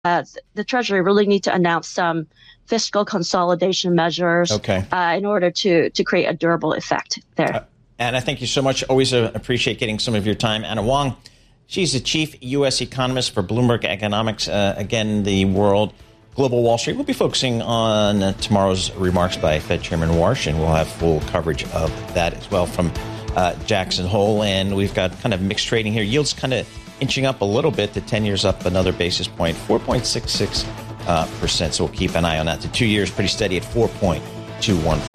the Treasury really need to announce some fiscal consolidation measures Okay. In order to create a durable effect there. Anna, thank you so much. Always appreciate getting some of your time. Anna Wong, she's the chief U.S. economist for Bloomberg Economics. Again, the world, global Wall Street. We'll be focusing on tomorrow's remarks by Fed Chairman Warsh, and we'll have full coverage of that as well from Jackson Hole. And we've got kind of mixed trading here. Yields kind of inching up a little bit. The 10 years up another basis point, 4.66%. So we'll keep an eye on that. The 2 years pretty steady at 4.21%.